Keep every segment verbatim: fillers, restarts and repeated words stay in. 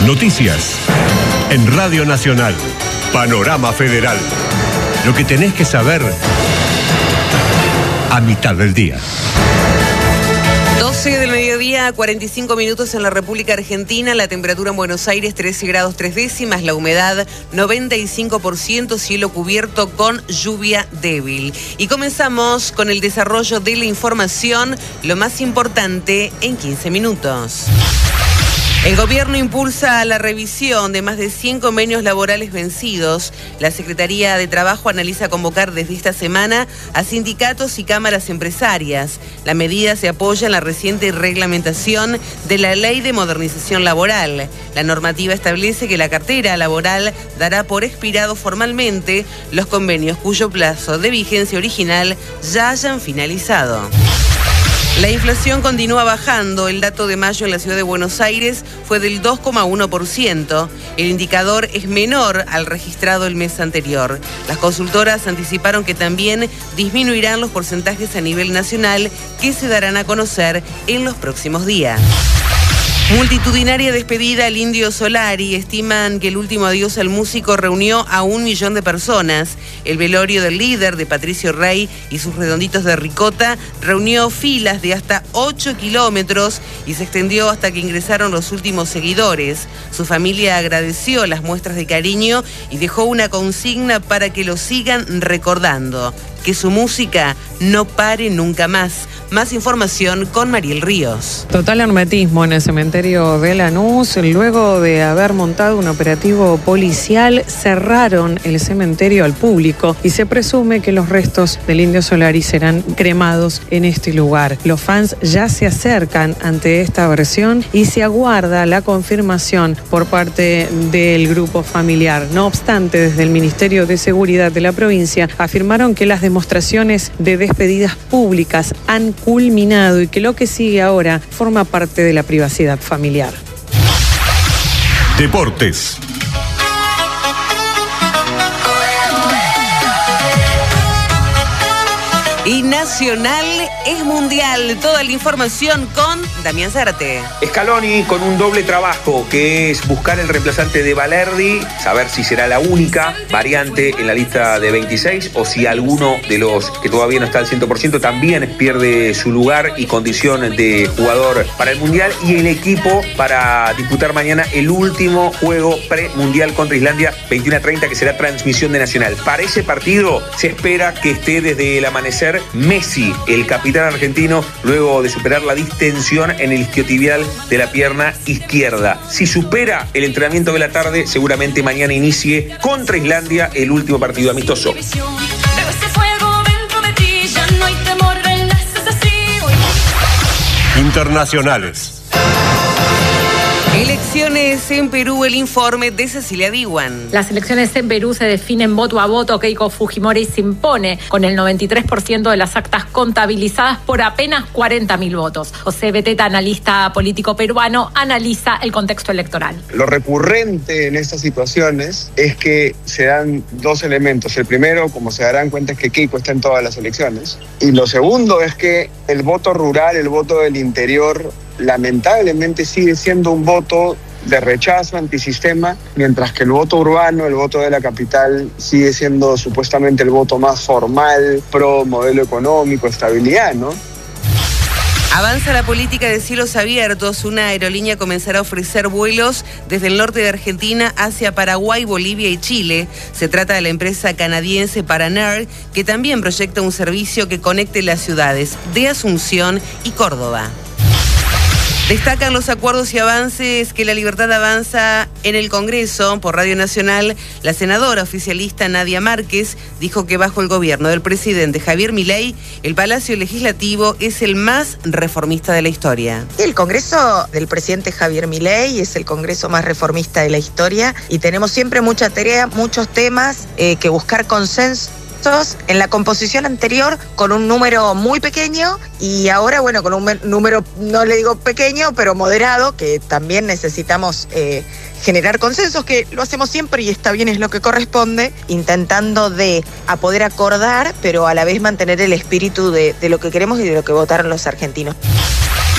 Noticias en Radio Nacional. Panorama Federal. Lo que tenés que saber a mitad del día. doce del mediodía, cuarenta y cinco minutos en la República Argentina. La temperatura en Buenos Aires, trece grados tres décimas. La humedad, noventa y cinco por ciento. Cielo cubierto con lluvia débil. Y comenzamos con el desarrollo de la información. Lo más importante en quince minutos. El gobierno impulsa la revisión de más de cien convenios laborales vencidos. La Secretaría de Trabajo analiza convocar desde esta semana a sindicatos y cámaras empresarias. La medida se apoya en la reciente reglamentación de la Ley de Modernización Laboral. La normativa establece que la cartera laboral dará por expirado formalmente los convenios cuyo plazo de vigencia original ya hayan finalizado. La inflación continúa bajando. El dato de mayo en la ciudad de Buenos Aires fue del dos coma uno por ciento. El indicador es menor al registrado el mes anterior. Las consultoras anticiparon que también disminuirán los porcentajes a nivel nacional que se darán a conocer en los próximos días. Multitudinaria despedida al Indio Solari. Estiman que el último adiós al músico reunió a un millón de personas. El velorio del líder, de Patricio Rey, y sus redonditos de ricota reunió filas de hasta ocho kilómetros y se extendió hasta que ingresaron los últimos seguidores. Su familia agradeció las muestras de cariño y dejó una consigna para que lo sigan recordando: que su música no pare nunca más. Más información con Mariel Ríos. Total hermetismo en el cementerio de Lanús. Luego de haber montado un operativo policial, cerraron el cementerio al público y se presume que los restos del Indio Solari serán cremados en este lugar. Los fans ya se acercan ante esta versión y se aguarda la confirmación por parte del grupo familiar. No obstante, desde el Ministerio de Seguridad de la provincia afirmaron que las demostraciones de despedidas públicas han culminado y que lo que sigue ahora forma parte de la privacidad familiar. Deportes. Y Nacional es mundial. Toda la información con Damián Zárate. Scaloni con un doble trabajo, que es buscar el reemplazante de Balerdi, saber si será la única variante en la lista de veintiséis o si alguno de los que todavía no está al cien por ciento también pierde su lugar y condición de jugador para el mundial, y el equipo para disputar mañana el último juego premundial contra Islandia, veintiuno a treinta, que será transmisión de Nacional. Para ese partido se espera que esté desde el amanecer Messi, el capitán argentino, luego de superar la distensión en el isquiotibial de la pierna izquierda. Si supera el entrenamiento de la tarde, seguramente mañana inicie contra Islandia el último partido amistoso. Internacionales. Elecciones en Perú, el informe de Cecilia Diwan. Las elecciones en Perú se definen voto a voto. Keiko Fujimori se impone con el noventa y tres por ciento de las actas contabilizadas por apenas cuarenta mil votos. José Beteta, analista político peruano, analiza el contexto electoral. Lo recurrente en estas situaciones es que se dan dos elementos. El primero, como se darán cuenta, es que Keiko está en todas las elecciones. Y lo segundo es que el voto rural, el voto del interior, lamentablemente sigue siendo un voto de rechazo antisistema, mientras que el voto urbano, el voto de la capital, sigue siendo supuestamente el voto más formal, pro modelo económico, estabilidad, ¿no? Avanza la política de cielos abiertos. Una aerolínea comenzará a ofrecer vuelos desde el norte de Argentina hacia Paraguay, Bolivia y Chile. Se trata de la empresa canadiense Paranair, que también proyecta un servicio que conecte las ciudades de Asunción y Córdoba. Destacan los acuerdos y avances que La Libertad avanza en el Congreso. Por Radio Nacional, la senadora oficialista Nadia Márquez dijo que bajo el gobierno del presidente Javier Milei, el Palacio Legislativo es el más reformista de la historia. El Congreso del presidente Javier Milei es el Congreso más reformista de la historia y tenemos siempre mucha tarea, muchos temas eh, que buscar consenso. En la composición anterior con un número muy pequeño y ahora, bueno, con un número, no le digo pequeño, pero moderado, que también necesitamos eh, generar consensos, que lo hacemos siempre y está bien, es lo que corresponde, intentando de a poder acordar, pero a la vez mantener el espíritu de, de lo que queremos y de lo que votaron los argentinos.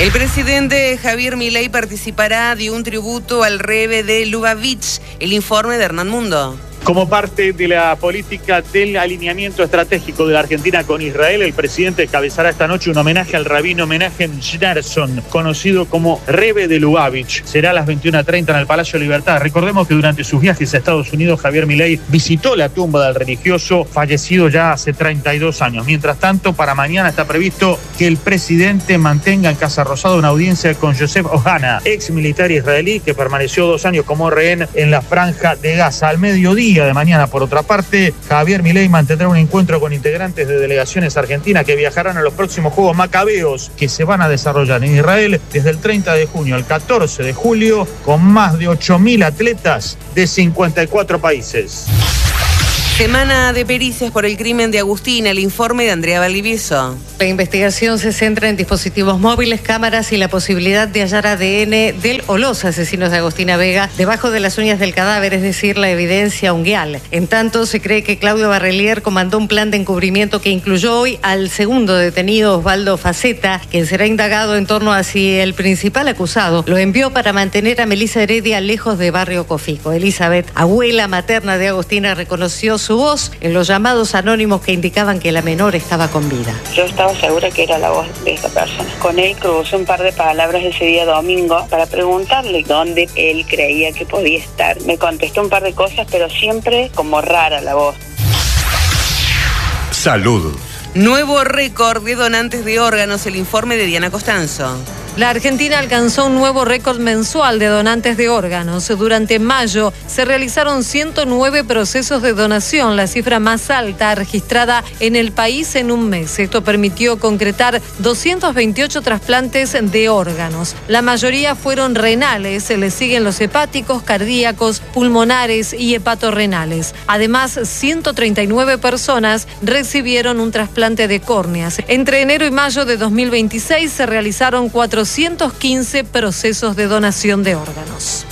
El presidente Javier Milei participará de un tributo al rebe de Lubavitch. El informe de Hernán Mundo. Como parte de la política del alineamiento estratégico de la Argentina con Israel, el presidente encabezará esta noche un homenaje al rabino Menachem Schneerson, conocido como Rebe de Lubavitch. Será a las veintiuna treinta en el Palacio Libertad. Recordemos que durante sus viajes a Estados Unidos, Javier Milei visitó la tumba del religioso fallecido ya hace treinta y dos años. Mientras tanto, para mañana está previsto que el presidente mantenga en Casa Rosada una audiencia con Joseph Ohana, ex militar israelí que permaneció dos años como rehén en la Franja de Gaza. Al mediodía de mañana, por otra parte, Javier Milei mantendrá un encuentro con integrantes de delegaciones argentinas que viajarán a los próximos Juegos Macabeos que se van a desarrollar en Israel desde el treinta de junio al catorce de julio con más de ocho mil atletas de cincuenta y cuatro países. Semana de pericias por el crimen de Agustina, el informe de Andrea Valdivieso. La investigación se centra en dispositivos móviles, cámaras y la posibilidad de hallar A D N del o los asesinos de Agustina Vega debajo de las uñas del cadáver, es decir, la evidencia unguial. En tanto, se cree que Claudio Barrelier comandó un plan de encubrimiento que incluyó hoy al segundo detenido, Osvaldo Faceta, quien será indagado en torno a si el principal acusado lo envió para mantener a Melissa Heredia lejos de Barrio Cofico. Elizabeth, abuela materna de Agustina, reconoció su voz en los llamados anónimos que indicaban que la menor estaba con vida. Yo estaba segura que era la voz de esta persona. Con él crucé un par de palabras ese día domingo para preguntarle dónde él creía que podía estar. Me contestó un par de cosas, pero siempre como rara la voz. Salud. Nuevo récord de donantes de órganos, el informe de Diana Costanzo. La Argentina alcanzó un nuevo récord mensual de donantes de órganos. Durante mayo se realizaron ciento nueve procesos de donación, la cifra más alta registrada en el país en un mes. Esto permitió concretar doscientos veintiocho trasplantes de órganos. La mayoría fueron renales, se le siguen los hepáticos, cardíacos, pulmonares y hepatorrenales. Además, ciento treinta y nueve personas recibieron un trasplante de córneas. Entre enero y mayo de dos mil veintiséis se realizaron cuatrocientos quince procesos de donación de órganos.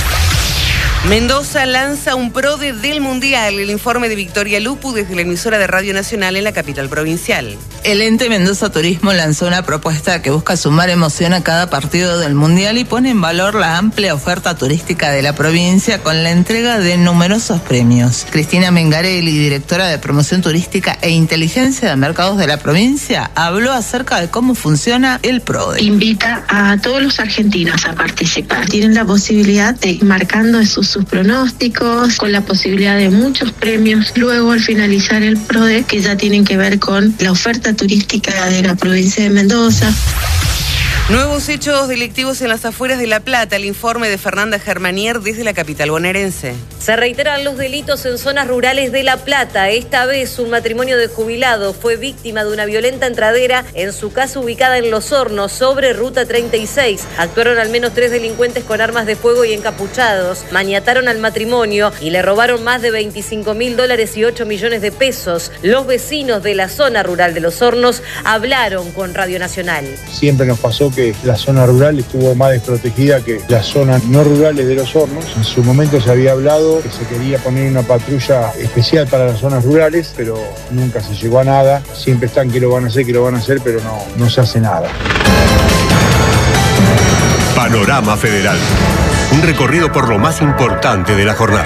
Mendoza lanza un PRODE del Mundial, el informe de Victoria Lupu desde la emisora de Radio Nacional en la capital provincial. El ente Mendoza Turismo lanzó una propuesta que busca sumar emoción a cada partido del Mundial y pone en valor la amplia oferta turística de la provincia con la entrega de numerosos premios. Cristina Mengarelli, directora de Promoción Turística e Inteligencia de Mercados de la provincia, habló acerca de cómo funciona el PRODE. Invita a todos los argentinos a participar. Tienen la posibilidad de ir marcando sus sus pronósticos, con la posibilidad de muchos premios. Luego, al finalizar el PRODE, que ya tienen que ver con la oferta turística de la provincia de Mendoza. Nuevos hechos delictivos en las afueras de La Plata, el informe de Fernanda Germanier desde la capital bonaerense. Se reiteran los delitos en zonas rurales de La Plata. Esta vez un matrimonio de jubilados fue víctima de una violenta entradera en su casa ubicada en Los Hornos, sobre Ruta treinta y seis. Actuaron al menos tres delincuentes con armas de fuego y encapuchados, maniataron al matrimonio y le robaron más de veinticinco mil dólares y ocho millones de pesos. Los vecinos de la zona rural de Los Hornos hablaron con Radio Nacional. Siempre nos pasó que la zona rural estuvo más desprotegida que las zonas no rurales de Los Hornos. En su momento se había hablado que se quería poner una patrulla especial para las zonas rurales, pero nunca se llegó a nada. Siempre están que lo van a hacer, que lo van a hacer, pero no, no se hace nada. Panorama Federal. Un recorrido por lo más importante de la jornada.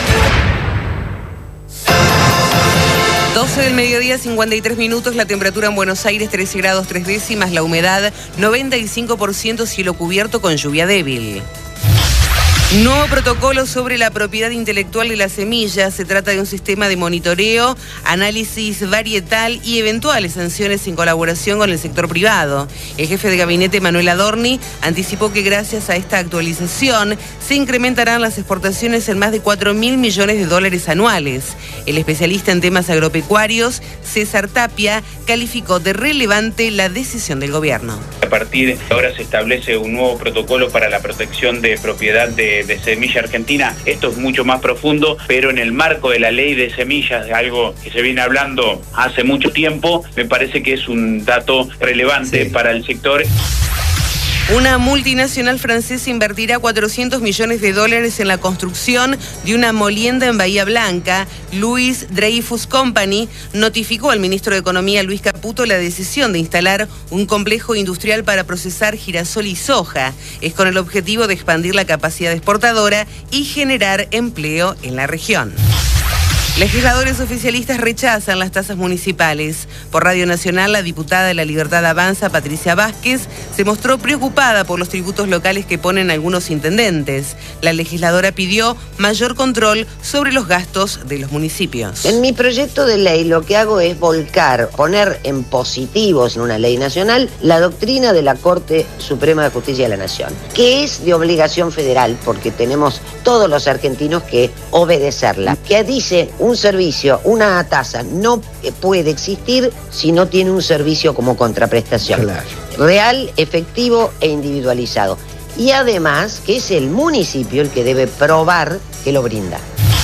doce del mediodía, cincuenta y tres minutos, la temperatura en Buenos Aires trece grados tres décimas, la humedad noventa y cinco por ciento, cielo cubierto con lluvia débil. Nuevo protocolo sobre la propiedad intelectual de las semillas. Se trata de un sistema de monitoreo, análisis varietal y eventuales sanciones en colaboración con el sector privado. El jefe de gabinete, Manuel Adorni, anticipó que gracias a esta actualización se incrementarán las exportaciones en más de cuatro mil millones de dólares anuales. El especialista en temas agropecuarios, César Tapia, calificó de relevante la decisión del gobierno. A partir de ahora se establece un nuevo protocolo para la protección de propiedad de de semilla argentina. Esto es mucho más profundo, pero en el marco de la ley de semillas, de algo que se viene hablando hace mucho tiempo, me parece que es un dato relevante sí. para el sector. Una multinacional francesa invertirá cuatrocientos millones de dólares en la construcción de una molienda en Bahía Blanca. Louis Dreyfus Company notificó al ministro de Economía, Luis Caputo, la decisión de instalar un complejo industrial para procesar girasol y soja. Es con el objetivo de expandir la capacidad exportadora y generar empleo en la región. Legisladores oficialistas rechazan las tasas municipales. Por Radio Nacional, la diputada de La Libertad Avanza, Patricia Vázquez, se mostró preocupada por los tributos locales que ponen algunos intendentes. La legisladora pidió mayor control sobre los gastos de los municipios. En mi proyecto de ley lo que hago es volcar, poner en positivos en una ley nacional la doctrina de la Corte Suprema de Justicia de la Nación, que es de obligación federal porque tenemos todos los argentinos que obedecerla, que dice un servicio, una tasa no puede existir si no tiene un servicio como contraprestación. Claro. Real, efectivo e individualizado. Y además que es el municipio el que debe probar que lo brinda.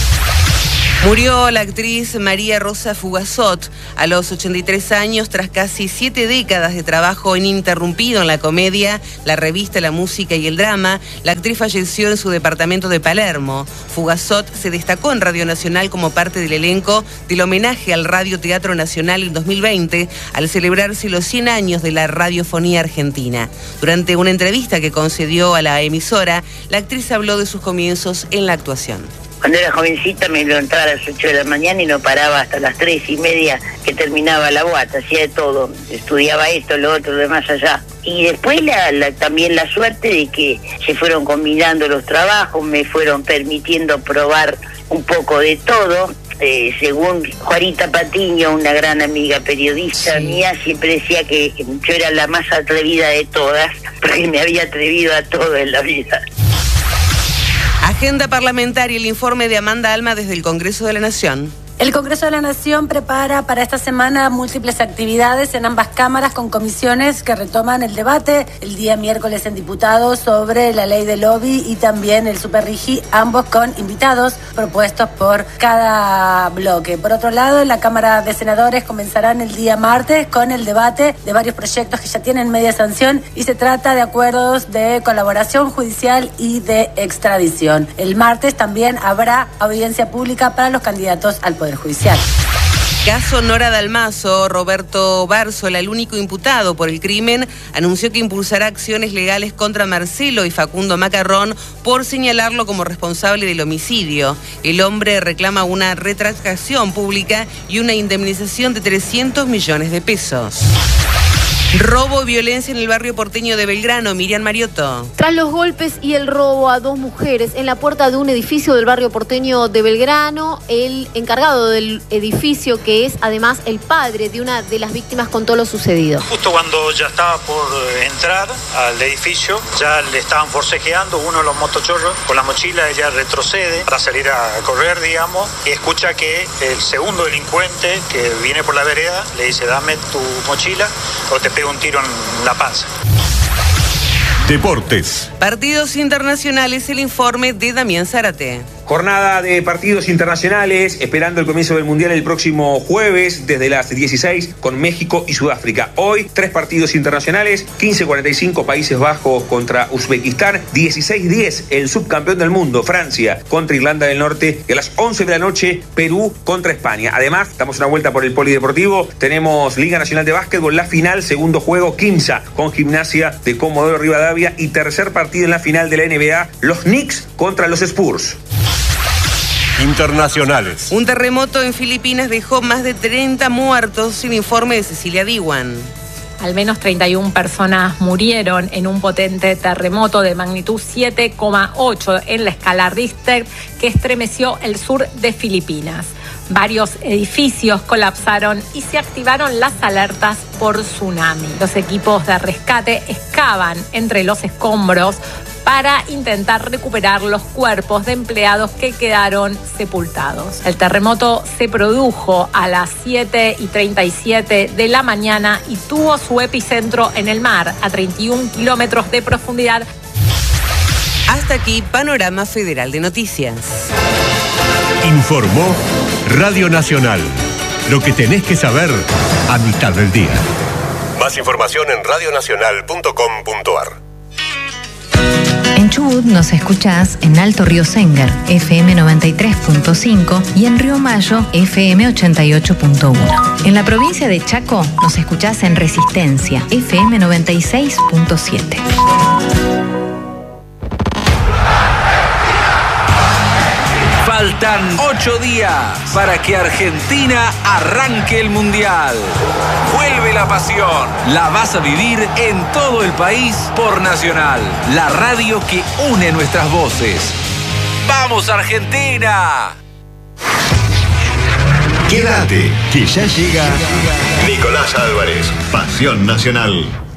Murió la actriz María Rosa Fugazot a los ochenta y tres años tras casi siete décadas de trabajo ininterrumpido en la comedia, la revista, la música y el drama. La actriz falleció en su departamento de Palermo. Fugazot se destacó en Radio Nacional como parte del elenco del homenaje al Radio Teatro Nacional en dos mil veinte, al celebrarse los cien años de la radiofonía argentina. Durante una entrevista que concedió a la emisora, la actriz habló de sus comienzos en la actuación. Cuando era jovencita me levantaba a las ocho de la mañana y no paraba hasta las tres y media que terminaba la boata, hacía de todo, estudiaba esto, lo otro, lo de más allá. Y después la, la, también la suerte de que se fueron combinando los trabajos, me fueron permitiendo probar un poco de todo. Eh, según Juanita Patiño, una gran amiga periodista sí. mía, siempre decía que yo era la más atrevida de todas, porque me había atrevido a todo en la vida. Agenda parlamentaria, el informe de Amanda Alma desde el Congreso de la Nación. El Congreso de la Nación prepara para esta semana múltiples actividades en ambas cámaras con comisiones que retoman el debate el día miércoles en diputados sobre la ley de lobby y también el superrigi, ambos con invitados propuestos por cada bloque. Por otro lado, en la Cámara de Senadores comenzarán el día martes con el debate de varios proyectos que ya tienen media sanción y se trata de acuerdos de colaboración judicial y de extradición. El martes también habrá audiencia pública para los candidatos al Poder Judicial. Caso Nora Dalmazo. Roberto Bárzola, el único imputado por el crimen, anunció que impulsará acciones legales contra Marcelo y Facundo Macarrón por señalarlo como responsable del homicidio. El hombre reclama una retractación pública y una indemnización de trescientos millones de pesos. Robo y violencia en el barrio porteño de Belgrano. Miriam Mariotto. Tras los golpes y el robo a dos mujeres en la puerta de un edificio del barrio porteño de Belgrano, el encargado del edificio, que es además el padre de una de las víctimas, contó lo sucedido. Justo cuando ya estaba por entrar al edificio, ya le estaban forcejeando uno de los motochorros con la mochila. Ella retrocede para salir a correr, digamos, y escucha que el segundo delincuente que viene por la vereda le dice: dame tu mochila o te pego un tiro en la panza. Deportes. Partidos internacionales, el informe de Damián Zárate. Jornada de partidos internacionales, esperando el comienzo del Mundial el próximo jueves desde las dieciséis con México y Sudáfrica. Hoy, tres partidos internacionales, quince cuarenta y cinco Países Bajos contra Uzbekistán, dieciséis diez el subcampeón del mundo, Francia, contra Irlanda del Norte, y a las once de la noche, Perú contra España. Además, damos una vuelta por el polideportivo, tenemos Liga Nacional de Básquetbol, la final, segundo juego, Quimsa con Gimnasia de Comodoro Rivadavia, y tercer partido en la final de la N B A, los Knicks contra los Spurs. Internacionales. Un terremoto en Filipinas dejó más de treinta muertos, el informe de Cecilia Diwan. Al menos treinta y una personas murieron en un potente terremoto de magnitud siete coma ocho en la escala Richter que estremeció el sur de Filipinas. Varios edificios colapsaron y se activaron las alertas por tsunami. Los equipos de rescate excavan entre los escombros para intentar recuperar los cuerpos de empleados que quedaron sepultados. El terremoto se produjo a las siete y treinta y siete de la mañana y tuvo su epicentro en el mar, a treinta y un kilómetros de profundidad. Hasta aquí, Panorama Federal de Noticias. Informó Radio Nacional. Lo que tenés que saber a mitad del día. Más información en radionacional punto com punto ar. En Chubut nos escuchás en Alto Río Sengar, F M noventa y tres punto cinco y en Río Mayo, F M ochenta y ocho punto uno. En la provincia de Chaco nos escuchás en Resistencia, F M noventa y seis punto siete. Faltan ocho días para que Argentina arranque el Mundial. Vuelve la pasión. La vas a vivir en todo el país por Nacional, la radio que une nuestras voces. ¡Vamos, Argentina! Quédate, que ya llega Nicolás Álvarez, Pasión Nacional.